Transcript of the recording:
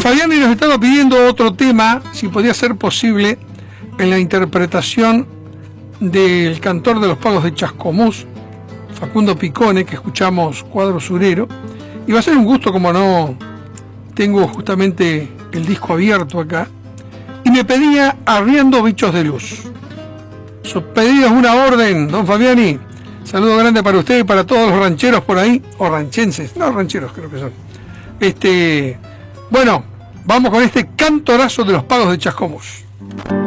Fabiani nos estaba pidiendo otro tema, si podía ser posible, en la interpretación del cantor de los pagos de Chascomús, Facundo Picone, que escuchamos Cuadro Surero. Y va a ser un gusto, como no tengo justamente el disco abierto acá. Y me pedía Arriando Bichos de Luz. Su pedido es una orden, don Fabiani. Saludo grande para usted y para todos los rancheros por ahí, o ranchenses, no, rancheros creo que son. Bueno, vamos con este cantorazo de los pagos de Chascomús.